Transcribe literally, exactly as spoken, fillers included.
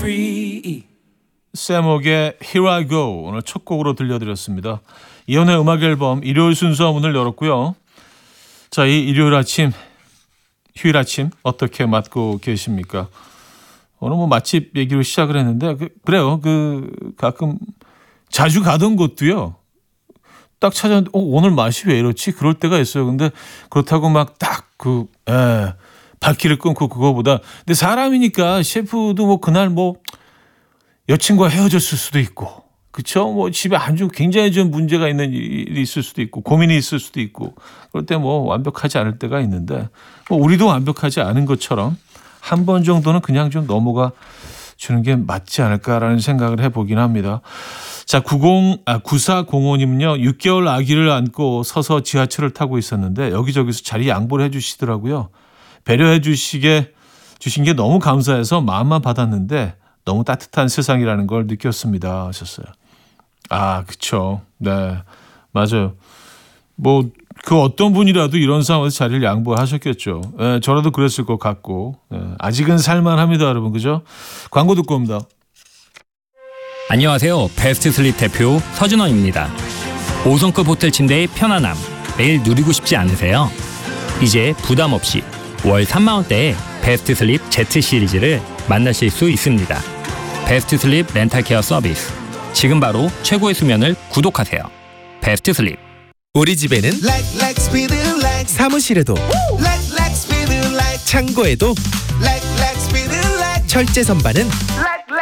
free. 세목의 Here I Go 오늘 첫 곡으로 들려드렸습니다. 이연의 음악 앨범 일요일 순서 문을 열었고요. 자, 이 일요일 아침, 휴일 아침 어떻게 맞고 계십니까? 오늘 뭐 맛집 얘기로 시작을 했는데 그, 그래요. 그 가끔 자주 가던 곳도요. 딱 찾았는데 어, 오늘 맛이 왜 이렇지? 그럴 때가 있어요. 근데 그렇다고 막 딱 그 발길을 끊고 그거보다 근데 사람이니까 셰프도 뭐 그날 뭐 여친과 헤어졌을 수도 있고 그렇죠? 뭐 집에 아주 굉장히 좀 문제가 있는 일이 있을 수도 있고 고민이 있을 수도 있고 그럴 때 뭐 완벽하지 않을 때가 있는데 뭐 우리도 완벽하지 않은 것처럼 한 번 정도는 그냥 좀 넘어가 주는 게 맞지 않을까라는 생각을 해보긴 합니다. 자, 구십, 아, 구사공오님은요. 육 개월 아기를 안고 서서 지하철을 타고 있었는데 여기저기서 자리 양보를 해 주시더라고요. 배려해 주시게 주신 게 너무 감사해서 마음만 받았는데 너무 따뜻한 세상이라는 걸 느꼈습니다. 하셨어요. 아, 그쵸. 네, 맞아요. 뭐 그 어떤 분이라도 이런 상황에서 자리를 양보하셨겠죠. 네, 저라도 그랬을 것 같고 네, 아직은 살만합니다, 여러분. 그죠? 광고 듣고 옵니다. 안녕하세요. 베스트 슬립 대표 서준원입니다. 오 성급 호텔 침대의 편안함 매일 누리고 싶지 않으세요? 이제 부담 없이 월 삼만 원대의 베스트 슬립 Z 시리즈를 만나실 수 있습니다. 베스트 슬립 렌탈 케어 서비스. 지금 바로 최고의 수면을 구독하세요. 베스트 슬립. 우리 집에는 like, like, speed, like. 사무실에도 like, like, speed, like. 창고에도 like, like, speed, like. 철제 선반은 like,